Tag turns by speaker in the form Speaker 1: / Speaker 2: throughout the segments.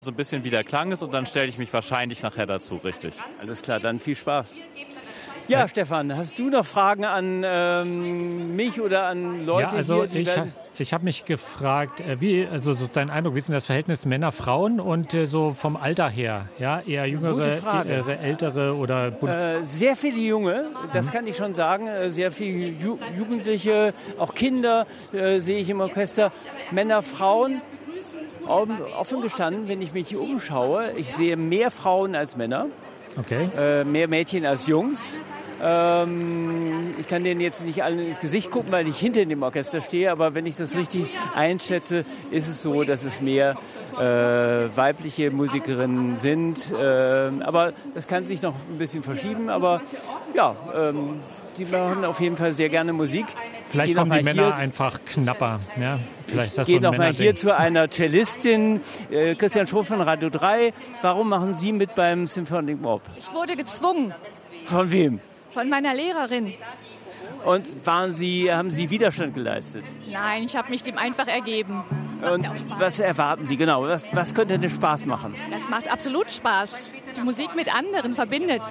Speaker 1: so ein bisschen, wie der Klang ist und dann stelle ich mich wahrscheinlich nachher dazu, richtig.
Speaker 2: Alles klar, dann viel Spaß. Ja, Stefan, hast du noch Fragen an mich oder an Leute
Speaker 3: ja, also
Speaker 2: hier?
Speaker 3: Ich habe mich gefragt, also so dein Eindruck, wie ist denn das Verhältnis Männer-Frauen und so vom Alter her? Ja, eher jüngere, eher ältere oder...
Speaker 2: Sehr viele Junge, das kann ich schon sagen. Sehr viele Jugendliche, auch Kinder sehe ich im Orchester. Männer, Frauen, offen gestanden, wenn ich mich hier umschaue, ich sehe mehr Frauen als Männer.
Speaker 3: Okay.
Speaker 2: Mehr Mädchen als Jungs. Ich kann denen jetzt nicht allen ins Gesicht gucken, weil ich hinter dem Orchester stehe, aber wenn ich das richtig einschätze, ist es so, dass es mehr weibliche Musikerinnen sind. Aber das kann sich noch ein bisschen verschieben, aber ja, die machen auf jeden Fall sehr gerne Musik.
Speaker 3: Vielleicht kommen die Männer einfach knapper. Ja? Vielleicht ist das
Speaker 2: ich gehe
Speaker 3: so ein
Speaker 2: noch mal hier zu einer Cellistin, Christian Schroff von Radio 3. Warum machen Sie mit beim Symphonic Mob?
Speaker 4: Ich wurde gezwungen.
Speaker 2: Von wem?
Speaker 4: Von meiner Lehrerin.
Speaker 2: Und haben Sie Widerstand geleistet?
Speaker 4: Nein, ich habe mich dem einfach ergeben.
Speaker 2: Und was erwarten Sie genau? Was könnte denn Spaß machen?
Speaker 4: Das macht absolut Spaß. Die Musik mit anderen verbindet.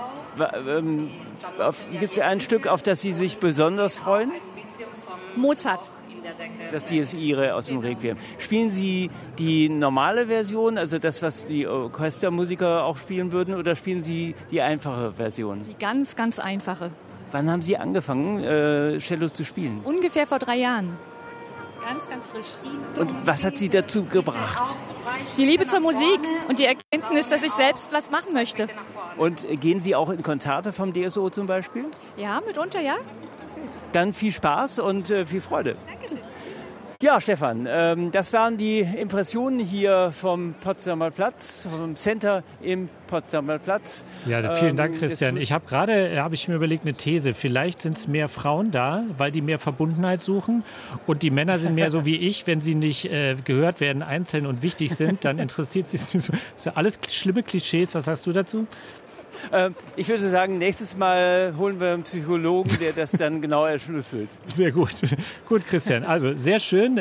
Speaker 2: Gibt es ein Stück, auf das Sie sich besonders freuen?
Speaker 4: Mozart.
Speaker 2: Das ist Ihre aus dem Requiem. Spielen Sie die normale Version, also das, was die Orchestermusiker auch spielen würden, oder spielen Sie die einfache Version?
Speaker 4: Die ganz, ganz einfache.
Speaker 2: Wann haben Sie angefangen, Cello zu spielen?
Speaker 4: Ungefähr vor 3 Jahren. Ganz, ganz frisch.
Speaker 2: Und was hat Sie dazu gebracht?
Speaker 4: Die Liebe zur Musik und die Erkenntnis, dass ich selbst was machen möchte.
Speaker 2: Und gehen Sie auch in Konzerte vom DSO zum Beispiel?
Speaker 4: Ja, mitunter, ja.
Speaker 2: Dann viel Spaß und viel Freude. Dankeschön. Ja, Stefan, das waren die Impressionen hier vom Potsdamer Platz, vom Center im Potsdamer Platz.
Speaker 3: Ja, vielen Dank, Christian. Ich habe ich mir überlegt, eine These. Vielleicht sind es mehr Frauen da, weil die mehr Verbundenheit suchen. Und die Männer sind mehr so wie ich, wenn sie nicht gehört werden, einzeln und wichtig sind, dann interessiert sie es nicht so. Das sind alles schlimme Klischees. Was sagst du dazu?
Speaker 2: Ich würde sagen, nächstes Mal holen wir einen Psychologen, der das dann genau erschlüsselt.
Speaker 3: Sehr gut. Gut, Christian. Also sehr schön.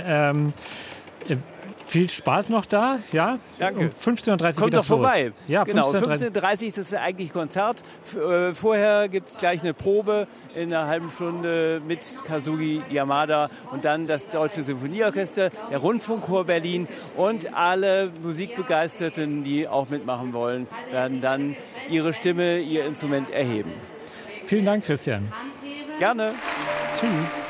Speaker 3: Viel Spaß noch da, ja?
Speaker 2: Danke.
Speaker 3: Um 15.30 Uhr
Speaker 2: Kommt doch vorbei.
Speaker 3: Ja,
Speaker 2: genau, 15.30 Uhr ist das eigentlich Konzert. Vorher gibt es gleich eine Probe in einer halben Stunde mit Kazuki Yamada und dann das Deutsche Symphonieorchester, der Rundfunkchor Berlin und alle Musikbegeisterten, die auch mitmachen wollen, werden dann ihre Stimme, ihr Instrument erheben.
Speaker 3: Vielen Dank, Christian.
Speaker 2: Gerne.
Speaker 3: Tschüss.